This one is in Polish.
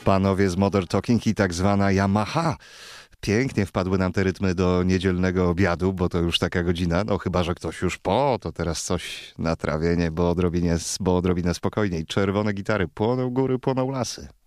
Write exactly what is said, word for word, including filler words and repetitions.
Panowie z Modern Talking i tak zwana Yamaha. Pięknie wpadły nam te rytmy do niedzielnego obiadu, bo to już taka godzina. No chyba, że ktoś już po, to teraz coś na trawienie, bo odrobinę, bo odrobinę spokojniej. Czerwone gitary, płoną góry, płoną lasy.